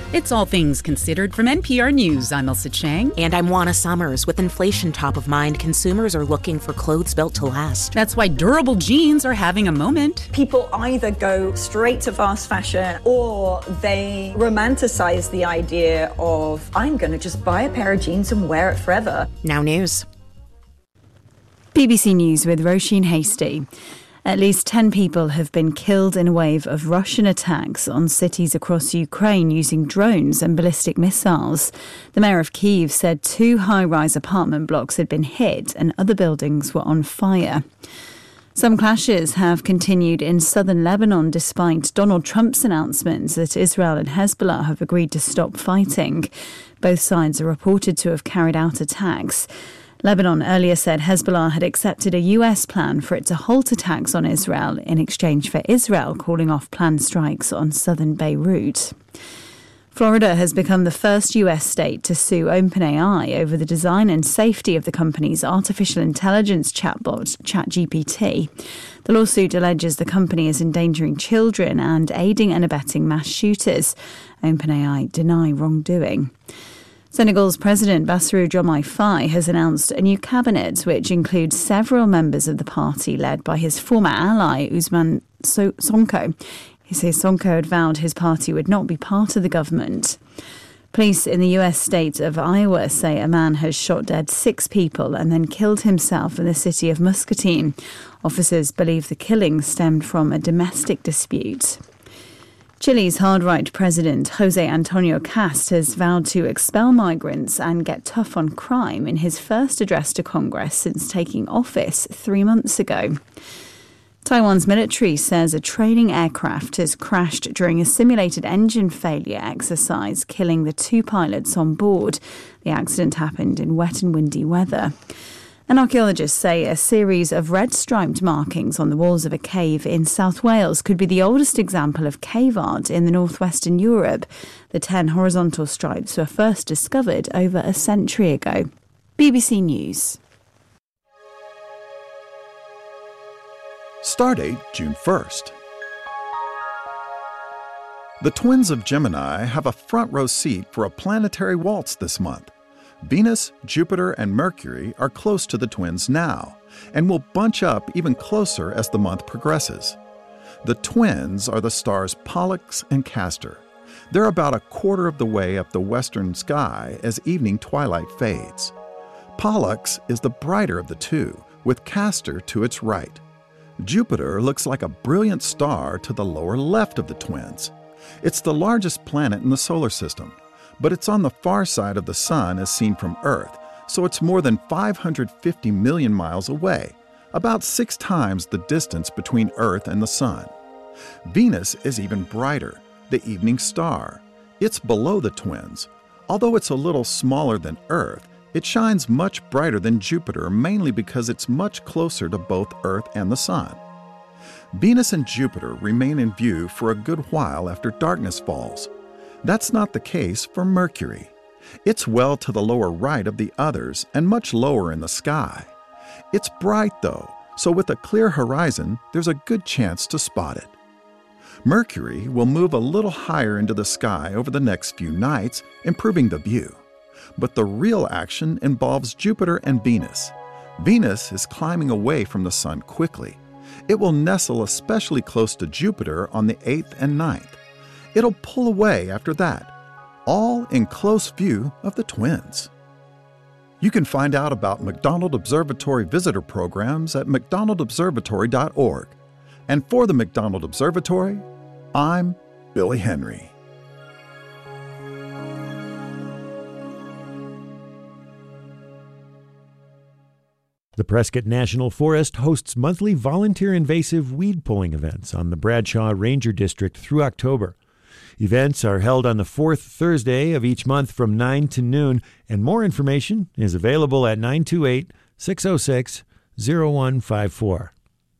It's All Things Considered from NPR News. I'm Elsa Chang. And I'm Juana Summers. With inflation top of mind, consumers are looking for clothes built to last. That's why durable jeans are having a moment. People either go straight to fast fashion or they romanticize the idea of, I'm going to just buy a pair of jeans and wear it forever. Now news. BBC News with Roisin Hasty. At least 10 people have been killed in a wave of Russian attacks on cities across Ukraine using drones and ballistic missiles. The mayor of Kyiv said 2 high-rise apartment blocks had been hit and other buildings were on fire. Some clashes have continued in southern Lebanon despite Donald Trump's announcements that Israel and Hezbollah have agreed to stop fighting. Both sides are reported to have carried out attacks. Lebanon earlier said Hezbollah had accepted a US plan for it to halt attacks on Israel in exchange for Israel calling off planned strikes on southern Beirut. Florida has become the first US state to sue OpenAI over the design and safety of the company's artificial intelligence chatbot, ChatGPT. The lawsuit alleges the company is endangering children and aiding and abetting mass shooters. OpenAI deny wrongdoing. Senegal's President Bassirou Diomaye Faye has announced a new cabinet which includes several members of the party led by his former ally Ousmane Sonko. He says Sonko had vowed his party would not be part of the government. Police in the US state of Iowa say a man has shot dead 6 people and then killed himself in the city of Muscatine. Officers believe the killing stemmed from a domestic dispute. Chile's hard-right president, José Antonio Cast, has vowed to expel migrants and get tough on crime in his first address to Congress since taking office 3 months ago. Taiwan's military says a training aircraft has crashed during a simulated engine failure exercise, killing the 2 pilots on board. The accident happened in wet and windy weather. And archaeologists say a series of red-striped markings on the walls of a cave in South Wales could be the oldest example of cave art in the northwestern Europe. The 10 horizontal stripes were first discovered over a century ago. BBC News. Stardate June 1st. The twins of Gemini have a front-row seat for a planetary waltz this month. Venus, Jupiter, and Mercury are close to the twins now, and will bunch up even closer as the month progresses. The twins are the stars Pollux and Castor. They're about a quarter of the way up the western sky as evening twilight fades. Pollux is the brighter of the two, with Castor to its right. Jupiter looks like a brilliant star to the lower left of the twins. It's the largest planet in the solar system, but it's on the far side of the Sun as seen from Earth, so it's more than 550 million miles away, about 6 times the distance between Earth and the Sun. Venus is even brighter, the evening star. It's below the twins. Although it's a little smaller than Earth, it shines much brighter than Jupiter, mainly because it's much closer to both Earth and the Sun. Venus and Jupiter remain in view for a good while after darkness falls. That's not the case for Mercury. It's well to the lower right of the others and much lower in the sky. It's bright, though, so with a clear horizon, there's a good chance to spot it. Mercury will move a little higher into the sky over the next few nights, improving the view. But the real action involves Jupiter and Venus. Venus is climbing away from the Sun quickly. It will nestle especially close to Jupiter on the 8th and 9th. It'll pull away after that, all in close view of the twins. You can find out about McDonald Observatory visitor programs at mcdonaldobservatory.org. And for the McDonald Observatory, I'm Billy Henry. The Prescott National Forest hosts monthly volunteer invasive weed pulling events on the Bradshaw Ranger District through October. Events are held on the 4th Thursday of each month from 9 to noon, and more information is available at 928-606-0154.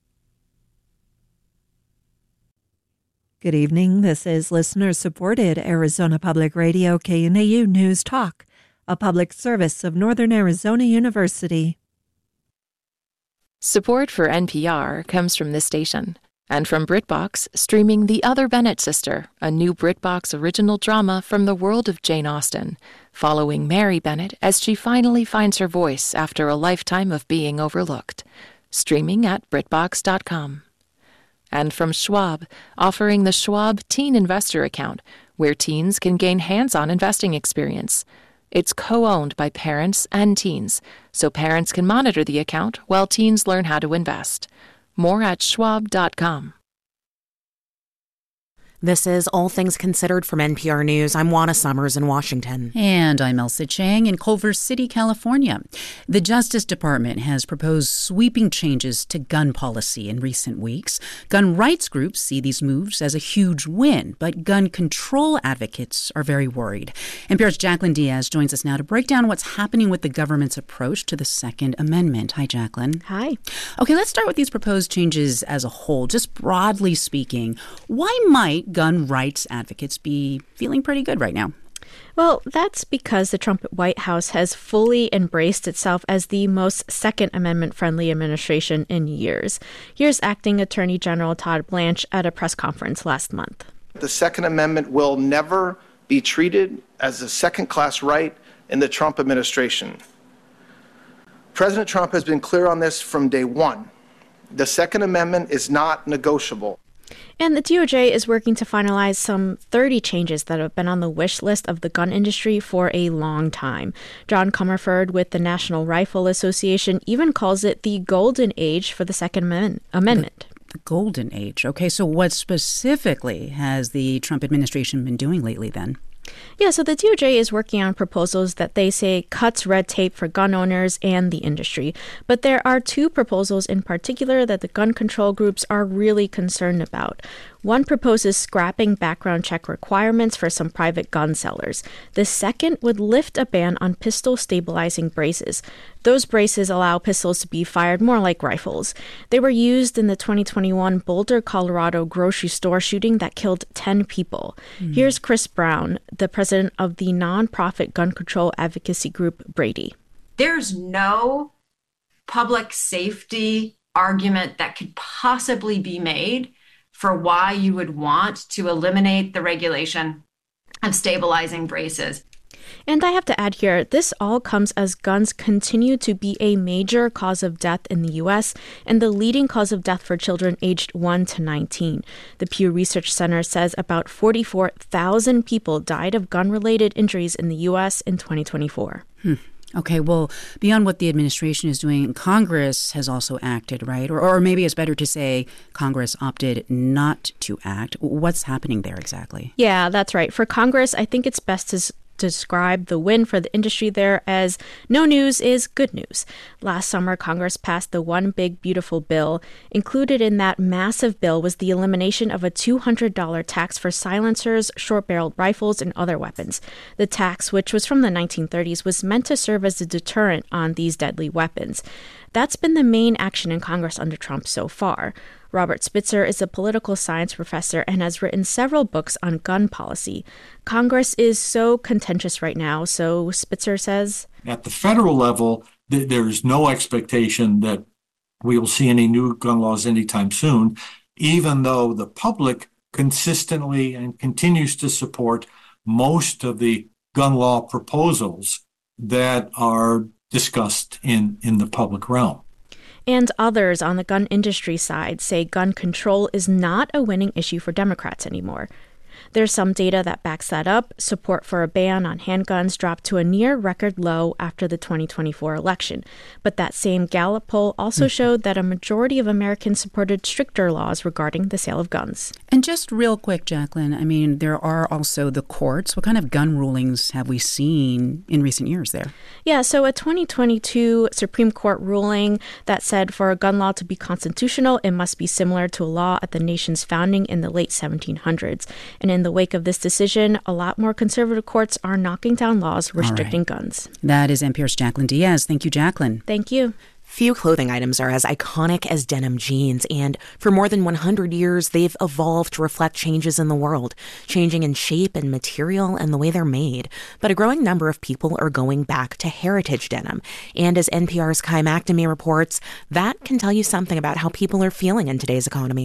Good evening. This is listener-supported Arizona Public Radio KNAU News Talk, a public service of Northern Arizona University. Support for NPR comes from this station And from BritBox, streaming The Other Bennett Sister, a new BritBox original drama from the world of Jane Austen, following Mary Bennett as she finally finds her voice after a lifetime of being overlooked. Streaming at BritBox.com. And from Schwab, offering the Schwab Teen Investor Account, where teens can gain hands-on investing experience. It's co-owned by parents and teens, so parents can monitor the account while teens learn how to invest. More at Schwab.com. This is All Things Considered from NPR News. I'm Juana Summers in Washington. And I'm Elsa Chang in Culver City, California. The Justice Department has proposed sweeping changes to gun policy in recent weeks. Gun rights groups see these moves as a huge win, but gun control advocates are very worried. NPR's Jacqueline Diaz joins us now to break down what's happening with the government's approach to the Second Amendment. Hi, Jacqueline. Hi. Okay, let's start with these proposed changes as a whole. Just broadly speaking, why might gun rights advocates be feeling pretty good right now? Well, that's because the Trump White House has fully embraced itself as the most Second Amendment-friendly administration in years. Here's Acting Attorney General Todd Blanche at a press conference last month. The Second Amendment will never be treated as a second-class right in the Trump administration. President Trump has been clear on this from day one. The Second Amendment is not negotiable. And the DOJ is working to finalize some 30 changes that have been on the wish list of the gun industry for a long time. John Comerford with the National Rifle Association even calls it the golden age for the Second Amendment. The golden age. Okay, so what specifically has the Trump administration been doing lately then? Yeah, so the DOJ is working on proposals that they say cuts red tape for gun owners and the industry. But there are two proposals in particular that the gun control groups are really concerned about. One proposes scrapping background check requirements for some private gun sellers. The second would lift a ban on pistol stabilizing braces. Those braces allow pistols to be fired more like rifles. They were used in the 2021 Boulder, Colorado grocery store shooting that killed 10 people. Here's Chris Brown, the president of the nonprofit gun control advocacy group Brady. There's no public safety argument that could possibly be made for why you would want to eliminate the regulation of stabilizing braces. And I have to add here, this all comes as guns continue to be a major cause of death in the U.S. and the leading cause of death for children aged 1 to 19. The Pew Research Center says about 44,000 people died of gun-related injuries in the U.S. in 2024. Okay, well, beyond what the administration is doing, Congress has also acted, right? Or maybe it's better to say Congress opted not to act. What's happening there exactly? Yeah, that's right. For Congress, I think it's best to describe the win for the industry there as no news is good news. Last summer, Congress passed the One Big Beautiful Bill. Included in that massive bill was the elimination of a $200 tax for silencers, short-barreled rifles, and other weapons. The tax, which was from the 1930s, was meant to serve as a deterrent on these deadly weapons. That's been the main action in Congress under Trump so far. Robert Spitzer is a political science professor and has written several books on gun policy. Congress is so contentious right now, so Spitzer says, at the federal level, there is no expectation that we will see any new gun laws anytime soon, even though the public consistently and continues to support most of the gun law proposals that are discussed in the public realm. And others on the gun industry side say gun control is not a winning issue for Democrats anymore. There's some data that backs that up. Support for a ban on handguns dropped to a near record low after the 2024 election. But that same Gallup poll also showed that a majority of Americans supported stricter laws regarding the sale of guns. And just real quick, Jacqueline, I mean, there are also the courts. What kind of gun rulings have we seen in recent years there? Yeah, so a 2022 Supreme Court ruling that said for a gun law to be constitutional, it must be similar to a law at the nation's founding in the late 1700s. And in the wake of this decision, a lot more conservative courts are knocking down laws restricting guns. That is NPR's Jacqueline Diaz. Thank you, Jacqueline. Thank you. Few clothing items are as iconic as denim jeans, and for more than 100 years, they've evolved to reflect changes in the world, changing in shape and material and the way they're made. But a growing number of people are going back to heritage denim. And as NPR's Kai McNamee reports, that can tell you something about how people are feeling in today's economy.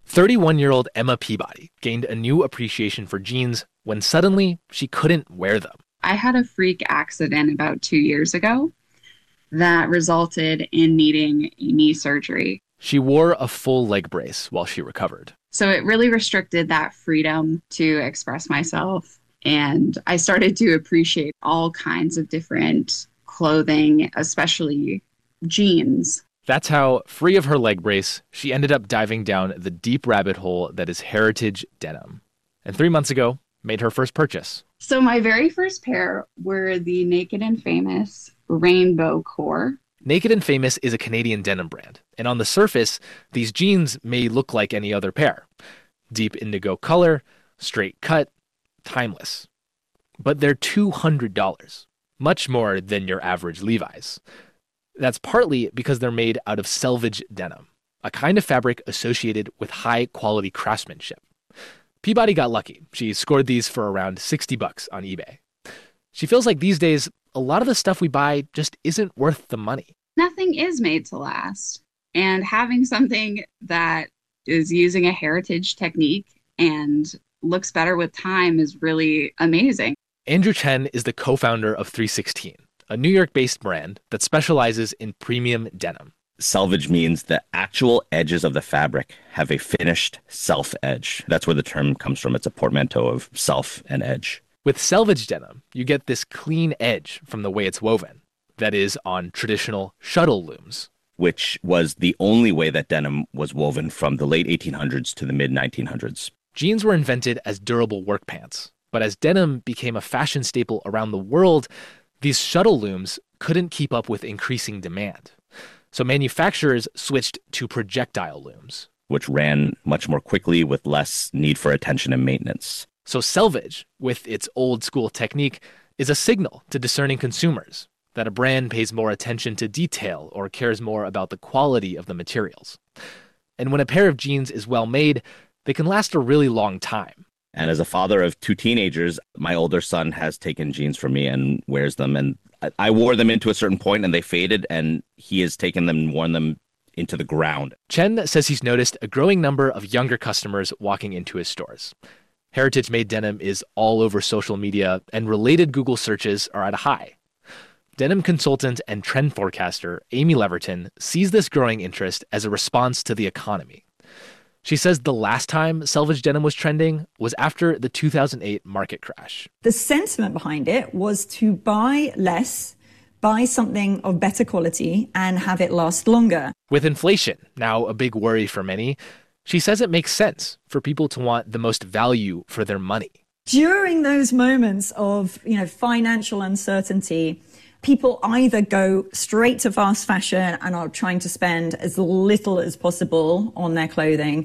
31-year-old Emma Peabody gained a new appreciation for jeans when suddenly she couldn't wear them. I had a freak accident about 2 years ago that resulted in needing a knee surgery. She wore a full leg brace while she recovered. So it really restricted that freedom to express myself. And I started to appreciate all kinds of different clothing, especially jeans. That's how, free of her leg brace, she ended up diving down the deep rabbit hole that is heritage denim. And 3 months ago, made her first purchase. So my very first pair were the Naked and Famous Rainbow Core. Naked and Famous is a Canadian denim brand. And on the surface, these jeans may look like any other pair. Deep indigo color, straight cut, timeless. But they're $200, much more than your average Levi's. That's partly because they're made out of selvage denim, a kind of fabric associated with high-quality craftsmanship. Peabody got lucky. She scored these for around $60 on eBay. She feels like these days, a lot of the stuff we buy just isn't worth the money. Nothing is made to last. And having something that is using a heritage technique and looks better with time is really amazing. Andrew Chen is the co-founder of 316, a New York-based brand that specializes in premium denim. Selvage means the actual edges of the fabric have a finished self edge. That's where the term comes from. It's a portmanteau of self and edge. With selvage denim, you get this clean edge from the way it's woven. That is, on traditional shuttle looms. Which was the only way that denim was woven from the late 1800s to the mid-1900s. Jeans were invented as durable work pants. But as denim became a fashion staple around the world, these shuttle looms couldn't keep up with increasing demand. So manufacturers switched to projectile looms, which ran much more quickly with less need for attention and maintenance. So selvage, with its old school technique, is a signal to discerning consumers that a brand pays more attention to detail or cares more about the quality of the materials. And when a pair of jeans is well made, they can last a really long time. And as a father of 2 teenagers, my older son has taken jeans from me and wears them. And I wore them into a certain point and they faded, and he has taken them and worn them into the ground. Chen says he's noticed a growing number of younger customers walking into his stores. Heritage-made denim is all over social media, and related Google searches are at a high. Denim consultant and trend forecaster Amy Leverton sees this growing interest as a response to the economy. She says the last time selvage denim was trending was after the 2008 market crash. The sentiment behind it was to buy less, buy something of better quality, and have it last longer. With inflation now a big worry for many, she says it makes sense for people to want the most value for their money. During those moments of, financial uncertainty, people either go straight to fast fashion and are trying to spend as little as possible on their clothing,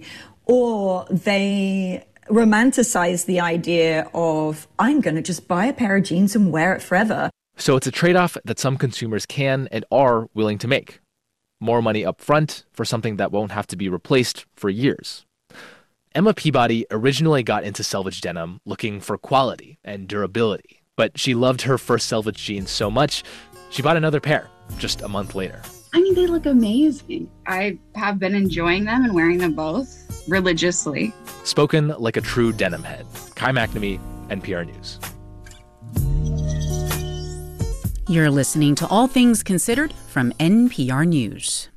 or they romanticize the idea of, I'm going to just buy a pair of jeans and wear it forever. So it's a trade-off that some consumers can and are willing to make. More money up front for something that won't have to be replaced for years. Emma Peabody originally got into selvage denim looking for quality and durability. But she loved her first selvage jeans so much, she bought another pair just a month later. I mean, they look amazing. I have been enjoying them and wearing them both religiously. Spoken like a true denim head. Kai McNamee, NPR News. You're listening to All Things Considered from NPR News.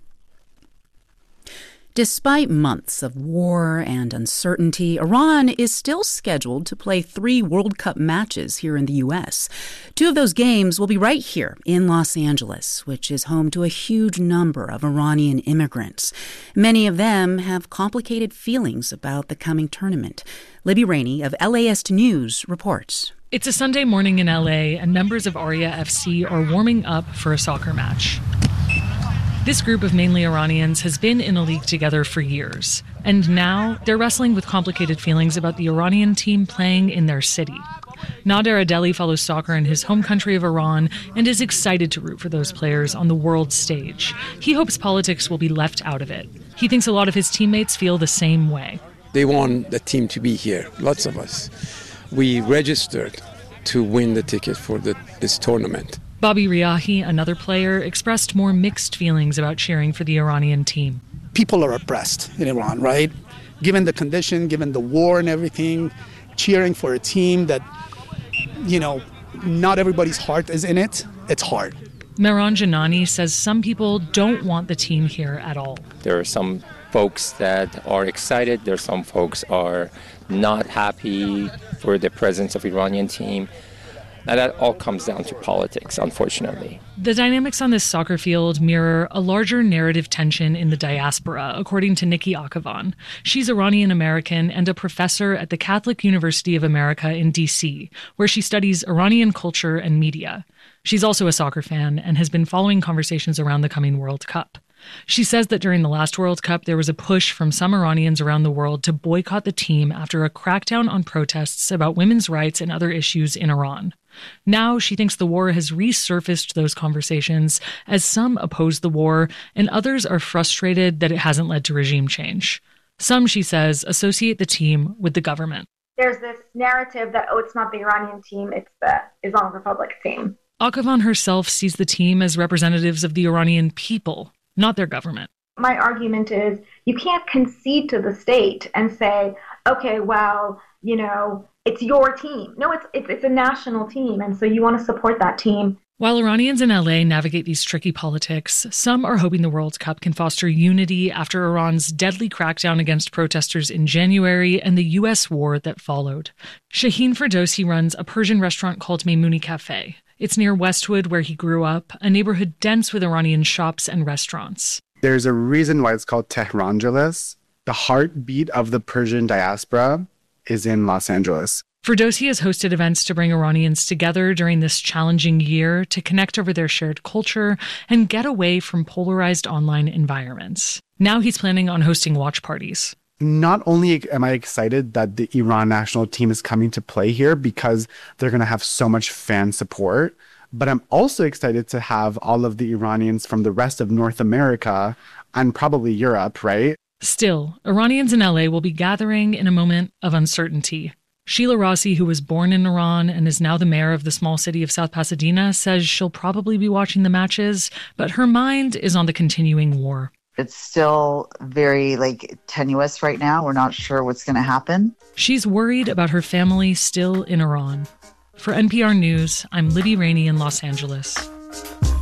Despite months of war and uncertainty, Iran is still scheduled to play 3 World Cup matches here in the U.S. 2 of those games will be right here in Los Angeles, which is home to a huge number of Iranian immigrants. Many of them have complicated feelings about the coming tournament. Libby Rainey of LAist News reports. It's a Sunday morning in LA, and members of Aria FC are warming up for a soccer match. This group of mainly Iranians has been in a league together for years, and now they're wrestling with complicated feelings about the Iranian team playing in their city. Nader Adeli follows soccer in his home country of Iran and is excited to root for those players on the world stage. He hopes politics will be left out of it. He thinks a lot of his teammates feel the same way. They want the team to be here, lots of us. We registered to win the ticket for this tournament. Bobby Riahi, another player, expressed more mixed feelings about cheering for the Iranian team. People are oppressed in Iran, right? given the condition, given the war and everything, cheering for a team that, not everybody's heart is in it, it's hard. Mehran Janani says some people don't want the team here at all. There are some folks that are excited. There are some folks are not happy for the presence of Iranian team. Now that all comes down to politics, unfortunately. The dynamics on this soccer field mirror a larger narrative tension in the diaspora, according to Nikki Akavan. She's Iranian-American and a professor at the Catholic University of America in D.C., where she studies Iranian culture and media. She's also a soccer fan and has been following conversations around the coming World Cup. She says that during the last World Cup, there was a push from some Iranians around the world to boycott the team after a crackdown on protests about women's rights and other issues in Iran. Now she thinks the war has resurfaced those conversations as some oppose the war and others are frustrated that it hasn't led to regime change. Some, she says, associate the team with the government. There's this narrative that, it's not the Iranian team, it's the Islamic Republic team. Akavan herself sees the team as representatives of the Iranian people, not their government. My argument is you can't concede to the state and say, okay, well, it's your team. No, it's a national team, and so you want to support that team. While Iranians in LA navigate these tricky politics, some are hoping the World Cup can foster unity after Iran's deadly crackdown against protesters in January and the U.S. war that followed. Shaheen Ferdowsi runs a Persian restaurant called Meimouni Cafe. It's near Westwood, where he grew up, a neighborhood dense with Iranian shops and restaurants. There's a reason why it's called Tehrangeles. The heartbeat of the Persian diaspora is in Los Angeles. Ferdowsi has hosted events to bring Iranians together during this challenging year to connect over their shared culture and get away from polarized online environments. Now he's planning on hosting watch parties. Not only am I excited that the Iran national team is coming to play here because they're going to have so much fan support, but I'm also excited to have all of the Iranians from the rest of North America and probably Europe, right? Still, Iranians in LA will be gathering in a moment of uncertainty. Sheila Rossi, who was born in Iran and is now the mayor of the small city of South Pasadena, says she'll probably be watching the matches, but her mind is on the continuing war. It's still very tenuous right now. We're not sure what's going to happen. She's worried about her family still in Iran. For NPR News, I'm Libby Rainey in Los Angeles.